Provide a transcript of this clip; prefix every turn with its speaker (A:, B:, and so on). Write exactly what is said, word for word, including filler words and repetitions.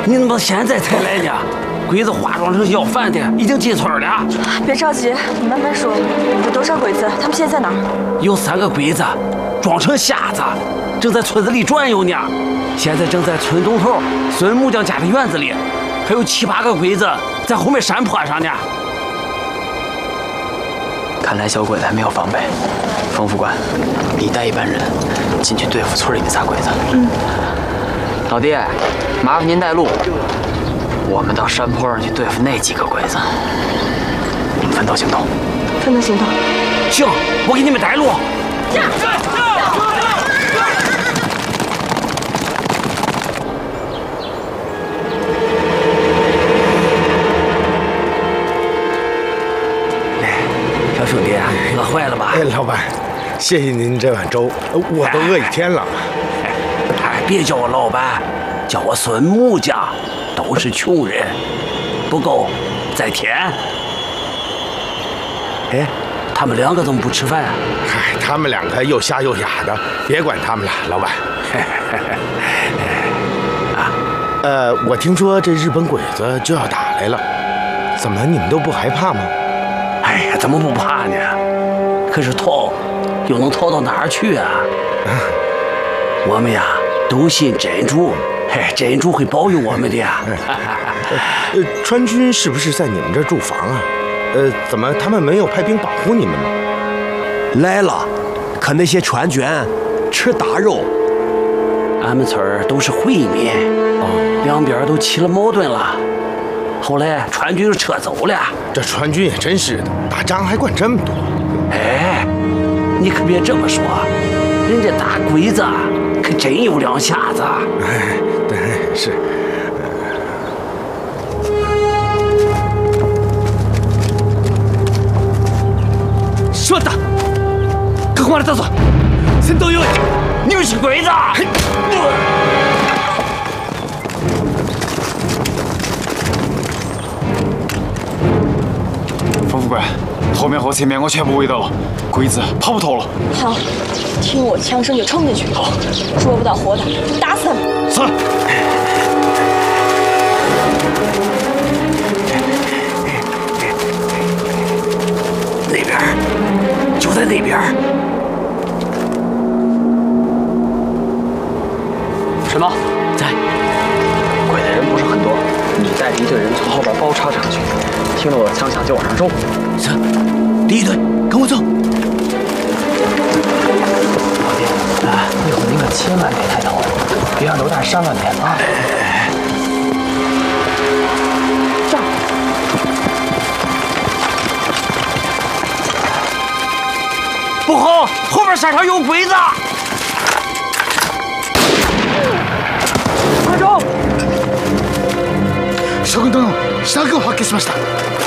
A: 你怎么现在才来呢？鬼子化妆成要饭的，已经进村了。
B: 别着急，你慢慢说。有多少鬼子？他们现在在哪儿？
A: 有三个鬼子，装成瞎子，正在村子里转悠呢。现在正在村东头孙木匠家的院子里，还有七八个鬼子在后面山坡上呢。
C: 看来小鬼子还没有防备。冯副官，你带一班人进去对付村里的仨鬼子。
B: 嗯。
C: 老弟，麻烦您带路。我们到山坡上去对付那几个鬼子。我们分头行动。
B: 分头行动。
A: 行，我给你们带路。
B: 驾！
A: 小兄弟，饿坏了吧？
D: 哎，老板，谢谢您这碗粥，我都饿一天了。
A: 哎，别叫我老板，叫我孙木匠，都是穷人，不够再添。哎，他们两个怎么不吃饭啊？
D: 嗨，他们两个又瞎又哑的，别管他们了，老板。啊，呃，我听说这日本鬼子就要打来了，怎么你们都不害怕吗？
A: 哎呀，怎么不怕呢？可是逃，又能逃到哪儿去啊？啊我们呀，都信真主，嘿，真主会保佑我们的呀。
D: 呃，川军是不是在你们这儿驻防啊？呃，怎么他们没有派兵保护你们吗？
E: 来了，可那些川军吃大肉。
A: 俺们村儿都是回民，哦，两边都起了矛盾了。后来川军就撤走了。
D: 这川军也真是的，打仗还管这么多。
A: 哎，你可别这么说，人家打鬼子可真有两下子。
D: 哎，对，是。
A: 说的，赶快往里走走，先都有，你们是鬼子。
F: 冯副官，后面和前面我全部围到了，鬼子跑不脱了。
B: 好，听我枪声就冲进去。好，捉不到活的，打死他们。
A: 走。那边，就在那边。
C: 什么？
A: 在。
C: 鬼的人不是很多，你带着一队人从后边包抄上去，听到我的枪响就往上冲。
A: 行，第一队跟我走。
C: 老弟，啊，一会儿您可千万别抬头，别让榴弹伤了你啊！上！
A: 不好，后边山上有鬼子！
F: 将軍殿、射撃を発見しました。